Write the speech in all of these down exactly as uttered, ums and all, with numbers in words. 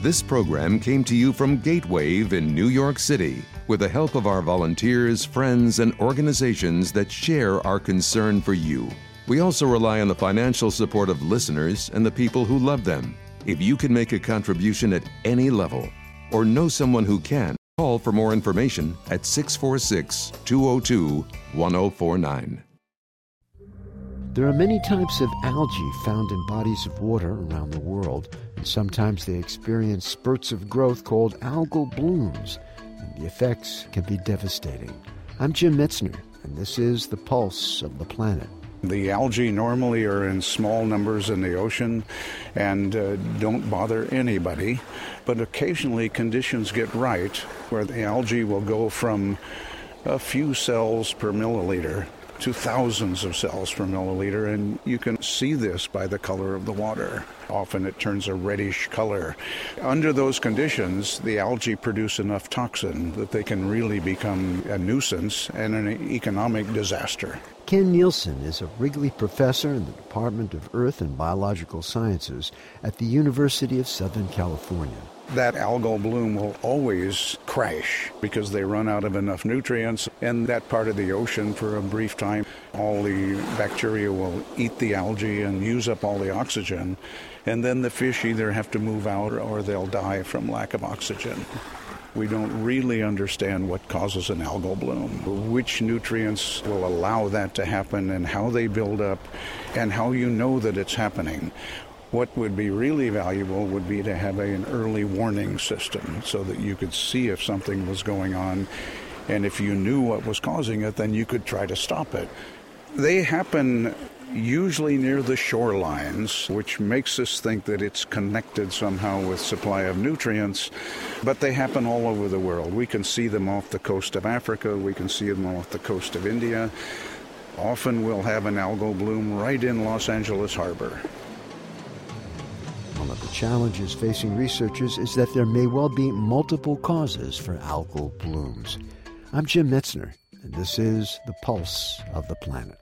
This program came to you from Gatewave in New York City with the help of our volunteers, friends, and organizations that share our concern for you. We also rely on the financial support of listeners and the people who love them. If you can make a contribution at any level or know someone who can, call for more information at six four six, two zero two, one zero four nine. There are many types of algae found in bodies of water around the world, and sometimes they experience spurts of growth called algal blooms, and the effects can be devastating. I'm Jim Metzner, and this is The Pulse of the Planet. The algae normally are in small numbers in the ocean and uh, don't bother anybody, but occasionally conditions get right where the algae will go from a few cells per milliliter to thousands of cells per milliliter, and you can see this by the color of the water. Often it turns a reddish color. Under those conditions, the algae produce enough toxin that they can really become a nuisance and an economic disaster. Ken Nielsen is a Wrigley professor in the Department of Earth and Biological Sciences at the University of Southern California. That algal bloom will always crash because they run out of enough nutrients, and that part of the ocean for a brief time, all the bacteria will eat the algae and use up all the oxygen, and then the fish either have to move out or they'll die from lack of oxygen. We don't really understand what causes an algal bloom, which nutrients will allow that to happen and how they build up and how you know that it's happening. What would be really valuable would be to have a, an early warning system so that you could see if something was going on, and if you knew what was causing it, then you could try to stop it. They happen usually near the shorelines, which makes us think that it's connected somehow with supply of nutrients, but they happen all over the world. We can see them off the coast of Africa, we can see them off the coast of India. Often we'll have an algal bloom right in Los Angeles Harbor. One of the challenges facing researchers is that there may well be multiple causes for algal blooms. I'm Jim Metzner, and this is The Pulse of the Planet.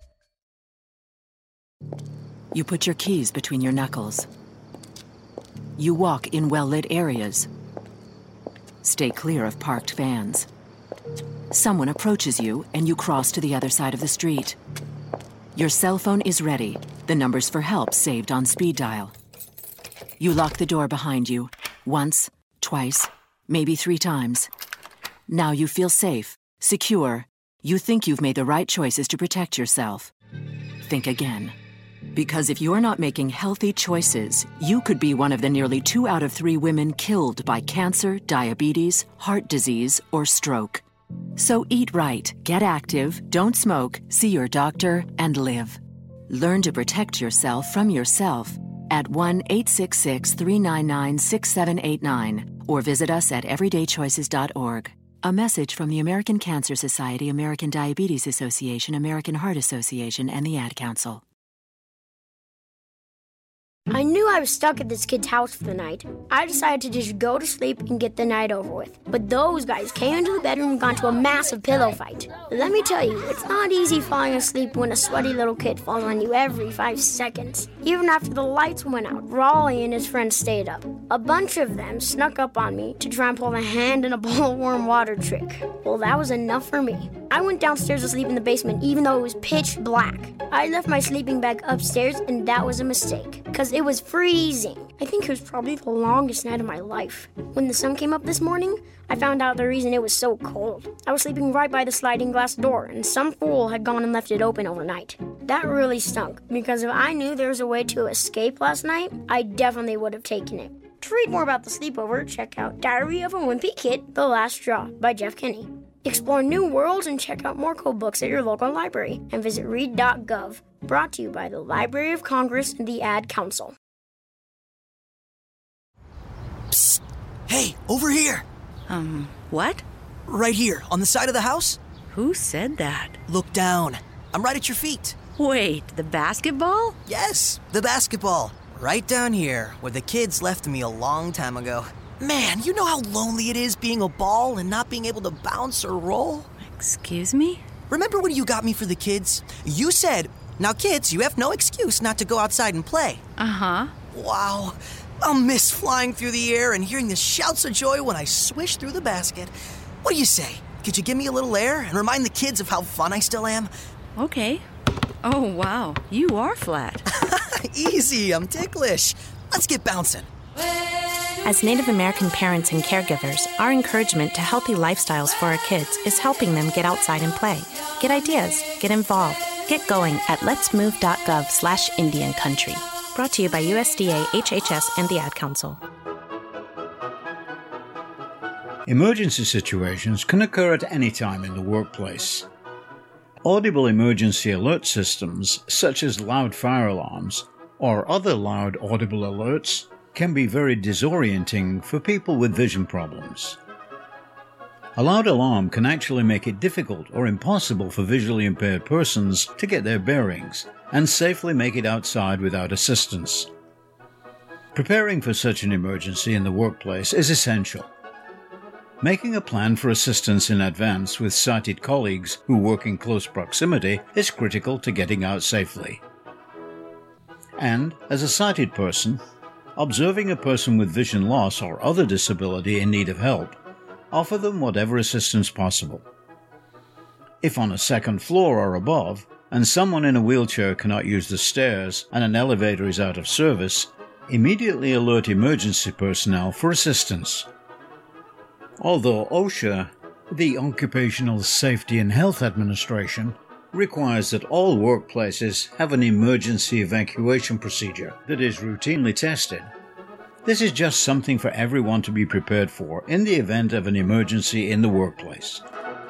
You put your keys between your knuckles. You walk in well-lit areas. Stay clear of parked vans. Someone approaches you, and you cross to the other side of the street. Your cell phone is ready, the numbers for help saved on speed dial. You lock the door behind you, once, twice, maybe three times. Now you feel safe, secure. You think you've made the right choices to protect yourself. Think again. Because if you're not making healthy choices, you could be one of the nearly two out of three women killed by cancer, diabetes, heart disease, or stroke. So eat right, get active, don't smoke, see your doctor, and live. Learn to protect yourself from yourself at one eight six six, three nine nine, six seven eight nine or visit us at everyday choices dot org. A message from the American Cancer Society, American Diabetes Association, American Heart Association, and the Ad Council. I knew I was stuck at this kid's house for the night. I decided to just go to sleep and get the night over with. But those guys came into the bedroom and got into a massive pillow fight. Let me tell you, it's not easy falling asleep when a sweaty little kid falls on you every five seconds. Even after the lights went out, Raleigh and his friends stayed up. A bunch of them snuck up on me to try and pull the hand in a bowl of warm water trick. Well, that was enough for me. I went downstairs to sleep in the basement even though it was pitch black. I left my sleeping bag upstairs and that was a mistake, because it was freezing. I think it was probably the longest night of my life. When the sun came up this morning, I found out the reason it was so cold. I was sleeping right by the sliding glass door, and some fool had gone and left it open overnight. That really stunk, because if I knew there was a way to escape last night, I definitely would have taken it. To read more about the sleepover, check out Diary of a Wimpy Kid, The Last Straw by Jeff Kinney. Explore new worlds and check out more cool books at your local library, and visit read dot gov. Brought to you by the Library of Congress and the Ad Council. Psst! Hey, over here! Um, what? Right here, on the side of the house. Who said that? Look down. I'm right at your feet. Wait, the basketball? Yes, the basketball. Right down here, where the kids left me a long time ago. Man, you know how lonely it is being a ball and not being able to bounce or roll? Excuse me? Remember when you got me for the kids? You said, now kids, you have no excuse not to go outside and play. Uh-huh. Wow. I'll miss flying through the air and hearing the shouts of joy when I swish through the basket. What do you say? Could you give me a little air and remind the kids of how fun I still am? Okay. Oh, wow. You are flat. Easy, I'm ticklish. Let's get bouncing. As Native American parents and caregivers, our encouragement to healthy lifestyles for our kids is helping them get outside and play. Get ideas, get involved, get going at letsmove.gov slash Indian Country. Brought to you by U S D A, H H S, and the Ad Council. Emergency situations can occur at any time in the workplace. Audible emergency alert systems, such as loud fire alarms or other loud audible alerts, can be very disorienting for people with vision problems. A loud alarm can actually make it difficult or impossible for visually impaired persons to get their bearings and safely make it outside without assistance. Preparing for such an emergency in the workplace is essential. Making a plan for assistance in advance with sighted colleagues who work in close proximity is critical to getting out safely. And, as a sighted person, observing a person with vision loss or other disability in need of help, offer them whatever assistance possible. If on a second floor or above, and someone in a wheelchair cannot use the stairs and an elevator is out of service, immediately alert emergency personnel for assistance. Although OSHA, the Occupational Safety and Health Administration, requires that all workplaces have an emergency evacuation procedure that is routinely tested, this is just something for everyone to be prepared for in the event of an emergency in the workplace.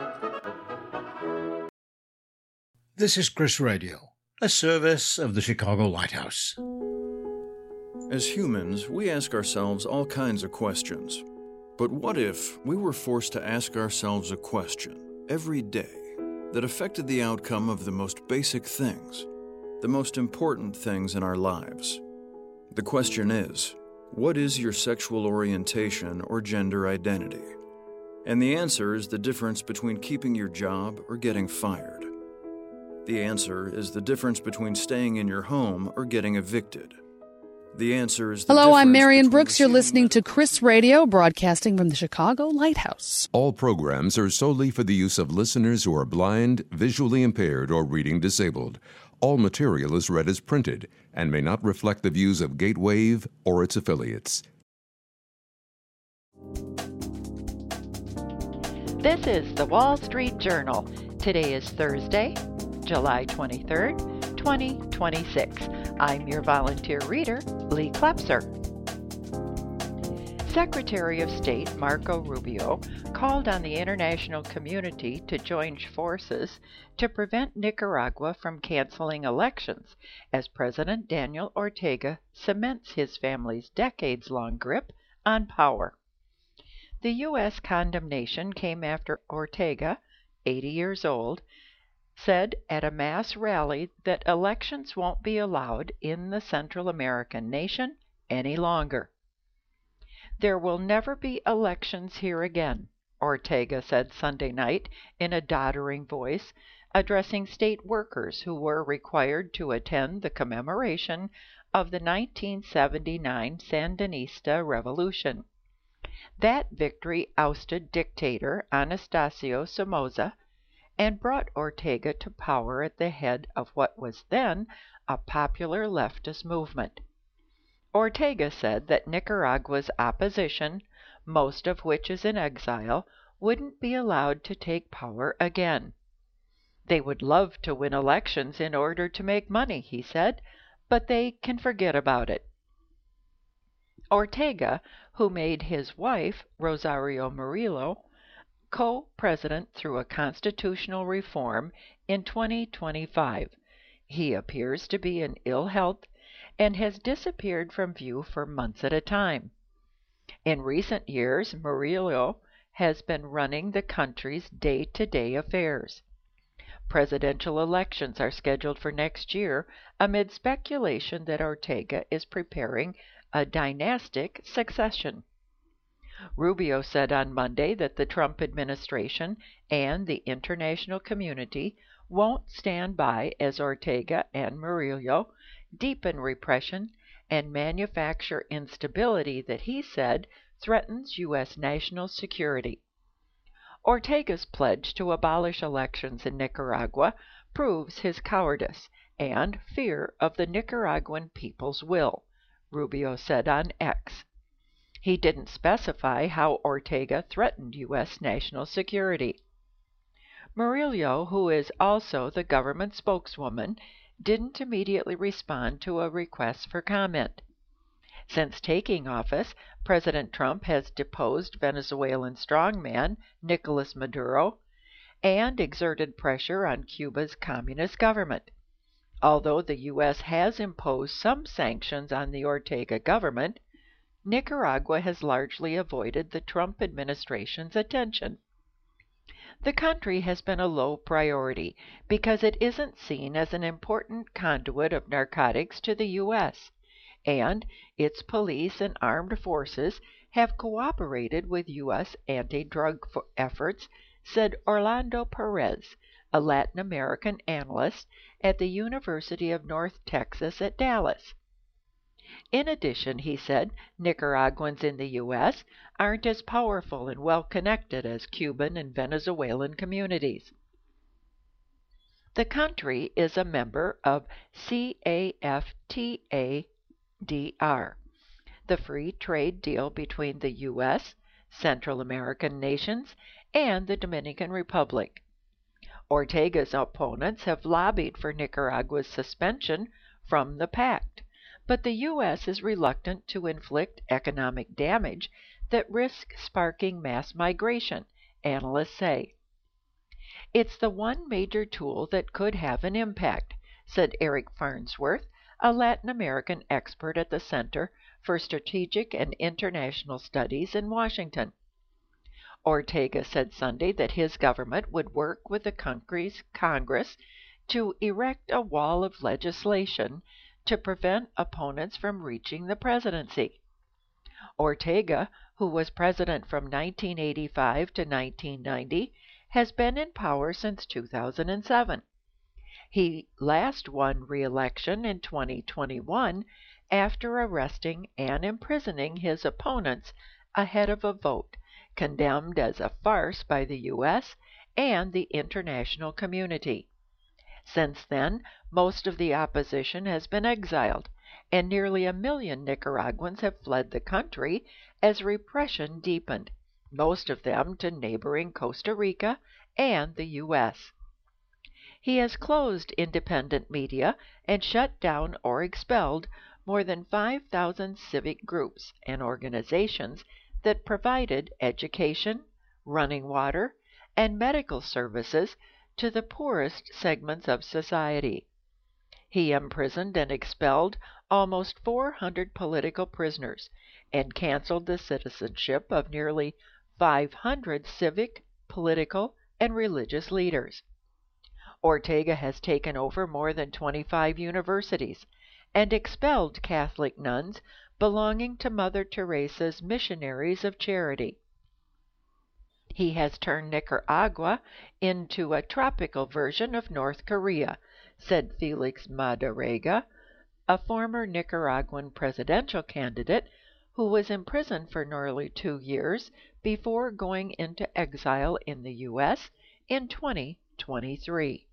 This is Chris Radio, a service of the Chicago Lighthouse. As humans, we ask ourselves all kinds of questions. But what if we were forced to ask ourselves a question every day that affected the outcome of the most basic things, the most important things in our lives? The question is, what is your sexual orientation or gender identity? And the answer is the difference between keeping your job or getting fired. The answer is the difference between staying in your home or getting evicted. The answer is the Hello, I'm difference Marion between Brooks. You're receiving listening to Chris Radio, broadcasting from the Chicago Lighthouse. All programs are solely for the use of listeners who are blind, visually impaired, or reading disabled. All material is read as printed and may not reflect the views of Gatewave or its affiliates. This is the Wall Street Journal. Today is Thursday, July twenty-third, twenty twenty-six. I'm your volunteer reader, Lee Klepser. Secretary of State Marco Rubio called on the international community to join forces to prevent Nicaragua from canceling elections as President Daniel Ortega cements his family's decades-long grip on power. The U S condemnation came after Ortega, eighty years old, said at a mass rally that elections won't be allowed in the Central American nation any longer. There will never be elections here again, Ortega said Sunday night in a doddering voice, addressing state workers who were required to attend the commemoration of the nineteen seventy-nine Sandinista Revolution. That victory ousted dictator Anastasio Somoza and brought Ortega to power at the head of what was then a popular leftist movement. Ortega said that Nicaragua's opposition, most of which is in exile, wouldn't be allowed to take power again. They would love to win elections in order to make money, he said, but they can forget about it. Ortega, who made his wife, Rosario Murillo, co-president through a constitutional reform in twenty twenty-five. He appears to be in ill health and has disappeared from view for months at a time. In recent years, Murillo has been running the country's day-to-day affairs. Presidential elections are scheduled for next year amid speculation that Ortega is preparing a dynastic succession. Rubio said on Monday that the Trump administration and the international community won't stand by as Ortega and Murillo deepen repression and manufacture instability that he said threatens U S national security. Ortega's pledge to abolish elections in Nicaragua proves his cowardice and fear of the Nicaraguan people's will, Rubio said on X. He didn't specify how Ortega threatened U S national security. Murillo, who is also the government spokeswoman, didn't immediately respond to a request for comment. Since taking office, President Trump has deposed Venezuelan strongman Nicolas Maduro and exerted pressure on Cuba's communist government. Although the U S has imposed some sanctions on the Ortega government, Nicaragua has largely avoided the Trump administration's attention. The country has been a low priority because it isn't seen as an important conduit of narcotics to the U S, and its police and armed forces have cooperated with U S anti-drug efforts, said Orlando Perez, a Latin American analyst at the University of North Texas at Dallas. In addition, he said, Nicaraguans in the U S aren't as powerful and well-connected as Cuban and Venezuelan communities. The country is a member of C A F T A D R, the free trade deal between the U S, Central American nations, and the Dominican Republic. Ortega's opponents have lobbied for Nicaragua's suspension from the pact, but the U S is reluctant to inflict economic damage that risks sparking mass migration, analysts say. It's the one major tool that could have an impact, said Eric Farnsworth, a Latin American expert at the Center for Strategic and International Studies in Washington. Ortega said Sunday that his government would work with the country's Congress to erect a wall of legislation to prevent opponents from reaching the presidency. Ortega, who was president from nineteen eighty-five to nineteen ninety, has been in power since two thousand seven. He last won re-election in twenty twenty-one after arresting and imprisoning his opponents ahead of a vote condemned as a farce by the U S and the international community. Since then, most of the opposition has been exiled, and nearly a million Nicaraguans have fled the country as repression deepened, most of them to neighboring Costa Rica and the U S. He has closed independent media and shut down or expelled more than five thousand civic groups and organizations that provided education, running water, and medical services to the poorest segments of society. He imprisoned and expelled almost four hundred political prisoners and canceled the citizenship of nearly five hundred civic, political, and religious leaders. Ortega has taken over more than twenty-five universities and expelled Catholic nuns belonging to Mother Teresa's Missionaries of Charity. He has turned Nicaragua into a tropical version of North Korea, said Felix Madariaga, a former Nicaraguan presidential candidate who was imprisoned for nearly two years before going into exile in the U S in twenty twenty-three.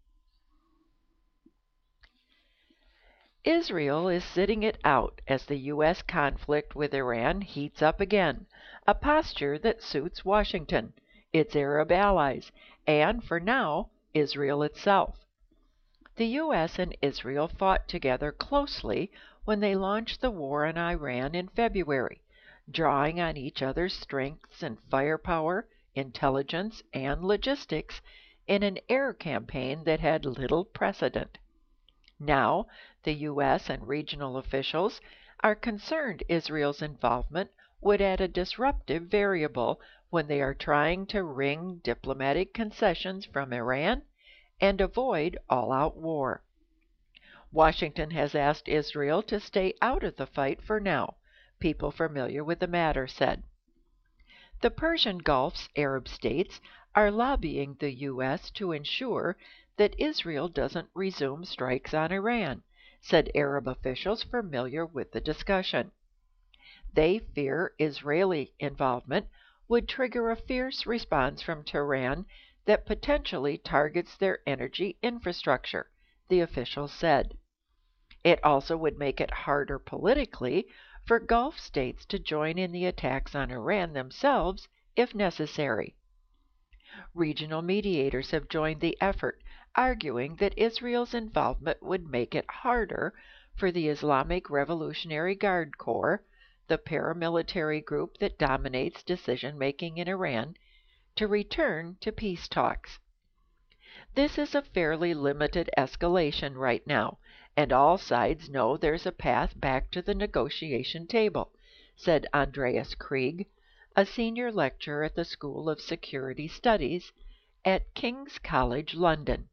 Israel is sitting it out as the U S conflict with Iran heats up again, a posture that suits Washington, its Arab allies, and, for now, Israel itself. The U S and Israel fought together closely when they launched the war on Iran in February, drawing on each other's strengths and firepower, intelligence, and logistics in an air campaign that had little precedent. Now, the U S and regional officials are concerned Israel's involvement would add a disruptive variable when they are trying to wring diplomatic concessions from Iran and avoid all-out war. Washington has asked Israel to stay out of the fight for now, people familiar with the matter said. The Persian Gulf's Arab states are lobbying the U S to ensure that Israel doesn't resume strikes on Iran, said Arab officials familiar with the discussion. They fear Israeli involvement would trigger a fierce response from Tehran that potentially targets their energy infrastructure, the officials said. It also would make it harder politically for Gulf states to join in the attacks on Iran themselves if necessary. Regional mediators have joined the effort, arguing that Israel's involvement would make it harder for the Islamic Revolutionary Guard Corps, the paramilitary group that dominates decision-making in Iran, to return to peace talks. This is a fairly limited escalation right now, and all sides know there's a path back to the negotiation table, said Andreas Krieg, a senior lecturer at the School of Security Studies at King's College London.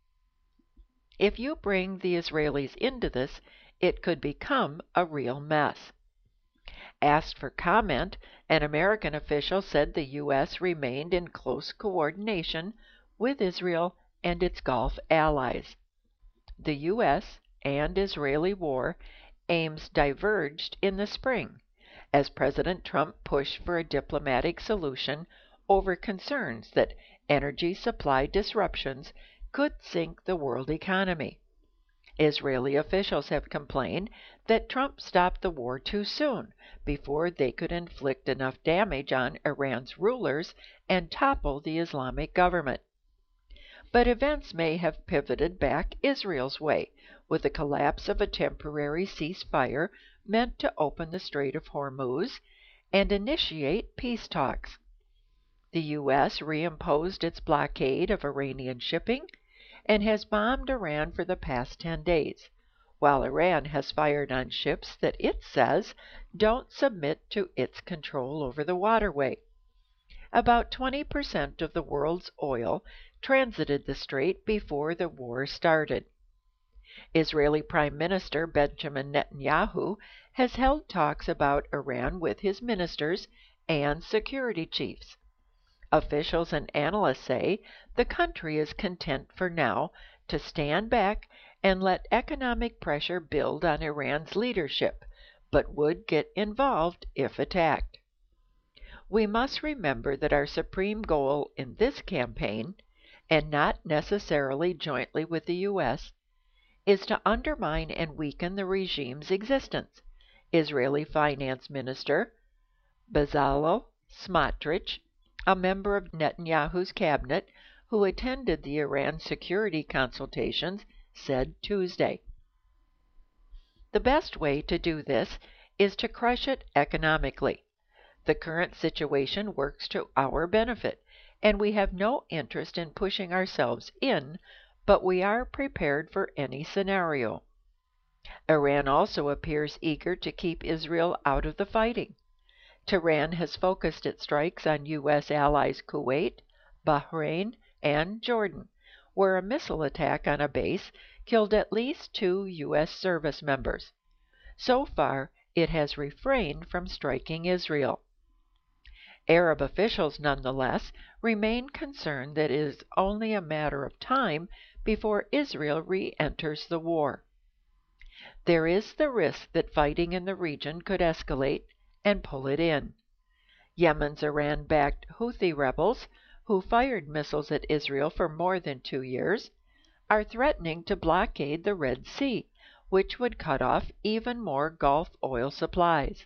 If you bring the Israelis into this, it could become a real mess. Asked for comment, an American official said the U S remained in close coordination with Israel and its Gulf allies. The U S and Israeli war aims diverged in the spring, as President Trump pushed for a diplomatic solution over concerns that energy supply disruptions could sink the world economy. Israeli officials have complained that Trump stopped the war too soon, before they could inflict enough damage on Iran's rulers and topple the Islamic government. But events may have pivoted back Israel's way, with the collapse of a temporary ceasefire meant to open the Strait of Hormuz and initiate peace talks. The U S reimposed its blockade of Iranian shipping and has bombed Iran for the past ten days, while Iran has fired on ships that it says don't submit to its control over the waterway. About twenty percent of the world's oil transited the strait before the war started. Israeli Prime Minister Benjamin Netanyahu has held talks about Iran with his ministers and security chiefs. Officials and analysts say the country is content for now to stand back and let economic pressure build on Iran's leadership, but would get involved if attacked. We must remember that our supreme goal in this campaign, and not necessarily jointly with the U S, is to undermine and weaken the regime's existence, Israeli Finance Minister Bezalel Smotrich, a member of Netanyahu's cabinet who attended the Iran security consultations, said Tuesday. The best way to do this is to crush it economically. The current situation works to our benefit, and we have no interest in pushing ourselves in, but we are prepared for any scenario. Iran also appears eager to keep Israel out of the fighting. Tehran has focused its strikes on U S allies Kuwait, Bahrain, and Jordan, where a missile attack on a base killed at least two U S service members. So far, it has refrained from striking Israel. Arab officials, nonetheless, remain concerned that it is only a matter of time before Israel re-enters the war. There is the risk that fighting in the region could escalate and pull it in. Yemen's Iran-backed Houthi rebels, who fired missiles at Israel for more than two years, are threatening to blockade the Red Sea, which would cut off even more Gulf oil supplies.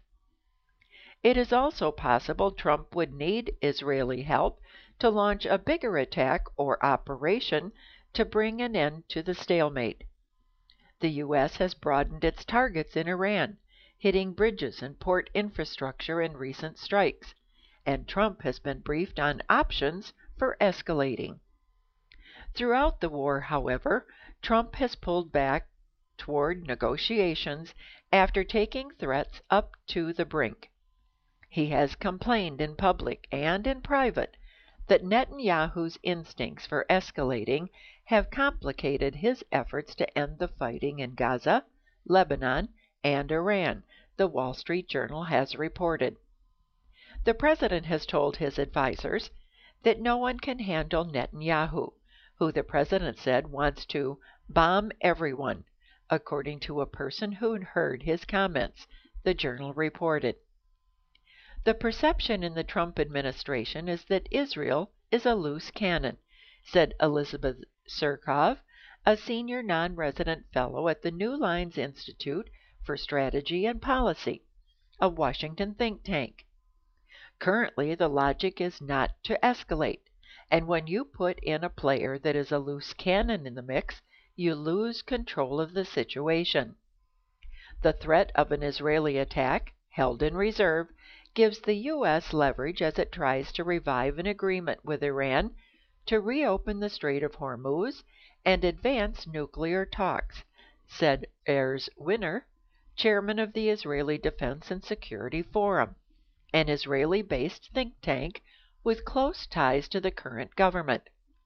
It is also possible Trump would need Israeli help to launch a bigger attack or operation to bring an end to the stalemate. The U S has broadened its targets in Iran, hitting bridges and port infrastructure in recent strikes, and Trump has been briefed on options for escalating. Throughout the war, however, Trump has pulled back toward negotiations after taking threats up to the brink. He has complained in public and in private that Netanyahu's instincts for escalating have complicated his efforts to end the fighting in Gaza, Lebanon, and Iran, the Wall Street Journal has reported. The president has told his advisers that no one can handle Netanyahu, who the president said wants to bomb everyone, according to a person who heard his comments, the journal reported. The perception in the Trump administration is that Israel is a loose cannon, said Elizabeth Surkov, a senior non-resident fellow at the New Lines Institute for Strategy and Policy, a Washington think tank. Currently, the logic is not to escalate, and when you put in a player that is a loose cannon in the mix, you lose control of the situation. The threat of an Israeli attack, held in reserve, gives the U S leverage as it tries to revive an agreement with Iran to reopen the Strait of Hormuz and advance nuclear talks, said Erz Winner, chairman of the Israeli Defense and Security Forum, an Israeli-based think tank with close ties to the current government.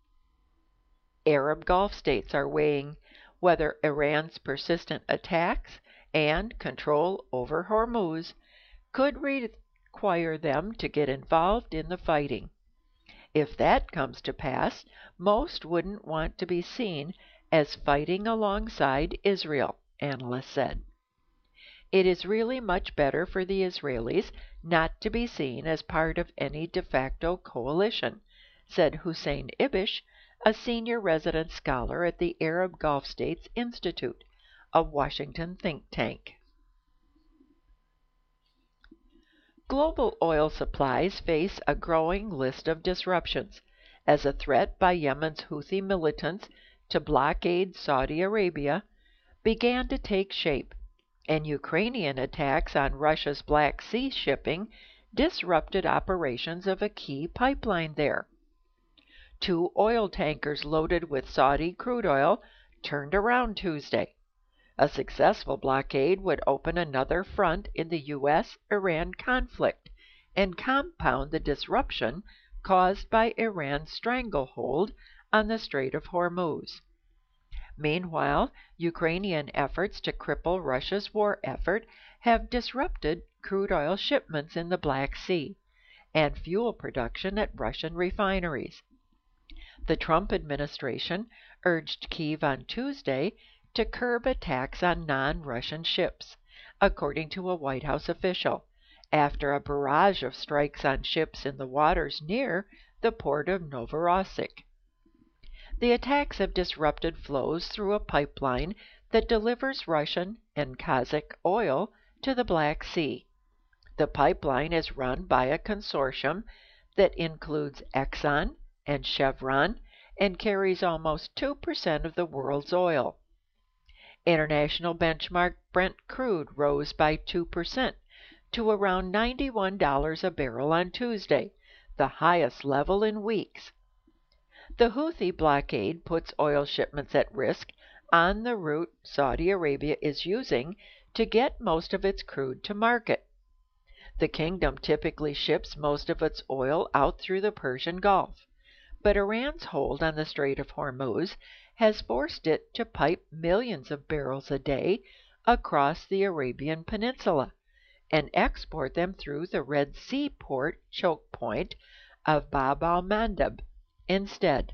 Arab Gulf states are weighing whether Iran's persistent attacks and control over Hormuz could require them to get involved in the fighting. If that comes to pass, most wouldn't want to be seen as fighting alongside Israel, analysts said. It is really much better for the Israelis not to be seen as part of any de facto coalition, said Hussein Ibish, a senior resident scholar at the Arab Gulf States Institute, a Washington think tank. Global oil supplies face a growing list of disruptions as a threat by Yemen's Houthi militants to blockade Saudi Arabia began to take shape, and Ukrainian attacks on Russia's Black Sea shipping disrupted operations of a key pipeline there. Two oil tankers loaded with Saudi crude oil turned around Tuesday. A successful blockade would open another front in the U S Iran conflict and compound the disruption caused by Iran's stranglehold on the Strait of Hormuz. Meanwhile, Ukrainian efforts to cripple Russia's war effort have disrupted crude oil shipments in the Black Sea and fuel production at Russian refineries. The Trump administration urged Kyiv on Tuesday to curb attacks on non-Russian ships, according to a White House official, after a barrage of strikes on ships in the waters near the port of Novorossiysk. The attacks have disrupted flows through a pipeline that delivers Russian and Kazakh oil to the Black Sea. The pipeline is run by a consortium that includes Exxon and Chevron and carries almost two percent of the world's oil. International benchmark Brent crude rose by two percent to around ninety-one dollars a barrel on Tuesday, the highest level in weeks. The Houthi blockade puts oil shipments at risk on the route Saudi Arabia is using to get most of its crude to market. The kingdom typically ships most of its oil out through the Persian Gulf, but Iran's hold on the Strait of Hormuz has forced it to pipe millions of barrels a day across the Arabian Peninsula and export them through the Red Sea port choke point of Bab al-Mandeb instead.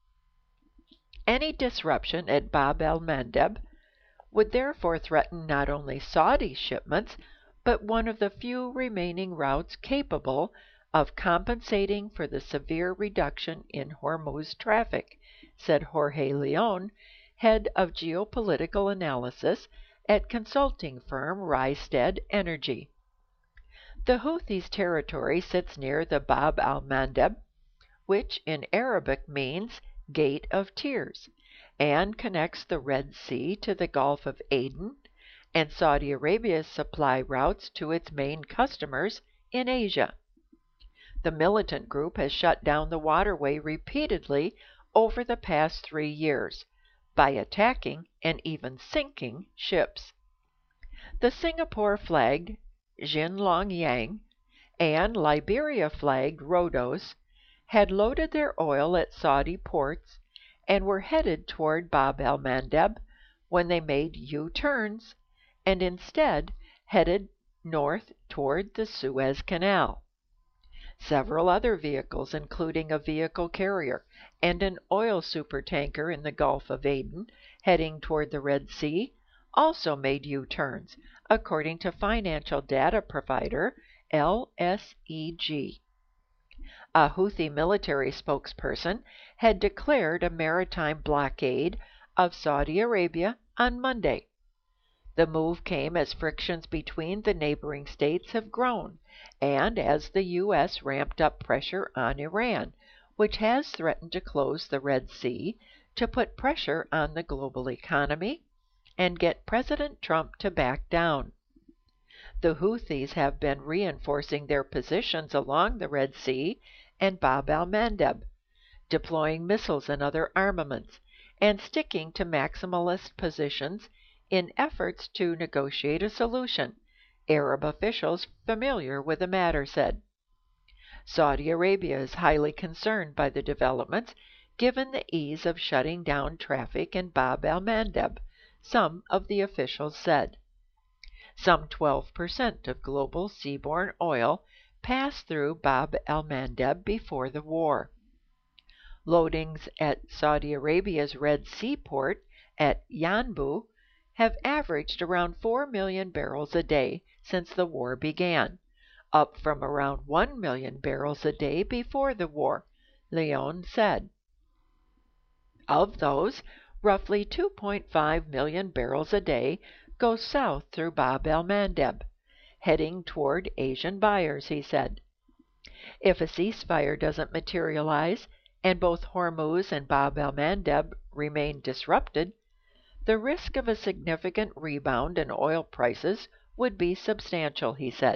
Any disruption at Bab al-Mandeb would therefore threaten not only Saudi shipments, but one of the few remaining routes capable of compensating for the severe reduction in Hormuz traffic, said Jorge Leon, head of geopolitical analysis at consulting firm Rystad Energy. The Houthis' territory sits near the Bab al-Mandeb, which in Arabic means Gate of Tears, and connects the Red Sea to the Gulf of Aden and Saudi Arabia's supply routes to its main customers in Asia. The militant group has shut down the waterway repeatedly over the past three years by attacking and even sinking ships. The Singapore-flagged Jinlong Yang and Liberia-flagged Rhodos had loaded their oil at Saudi ports and were headed toward Bab el-Mandeb when they made U-turns and instead headed north toward the Suez Canal. Several other vehicles, including a vehicle carrier and an oil supertanker in the Gulf of Aden heading toward the Red Sea, also made U-turns, according to financial data provider L S E G. A Houthi military spokesperson had declared a maritime blockade of Saudi Arabia on Monday. The move came as frictions between the neighboring states have grown and as the U S ramped up pressure on Iran, which has threatened to close the Red Sea to put pressure on the global economy and get President Trump to back down. The Houthis have been reinforcing their positions along the Red Sea and Bab el-Mandeb, deploying missiles and other armaments, and sticking to maximalist positions in efforts to negotiate a solution, Arab officials familiar with the matter said. Saudi Arabia is highly concerned by the developments given the ease of shutting down traffic in Bab el-Mandeb, some of the officials said. Some twelve percent of global seaborne oil passed through Bab el-Mandeb before the war. Loadings at Saudi Arabia's Red Sea port at Yanbu have averaged around four million barrels a day since the war began, up from around one million barrels a day before the war, Leon said. Of those, roughly two point five million barrels a day go south through Bab el-Mandeb, heading toward Asian buyers, he said. If a ceasefire doesn't materialize and both Hormuz and Bab el-Mandeb remain disrupted, the risk of a significant rebound in oil prices would be substantial, he said.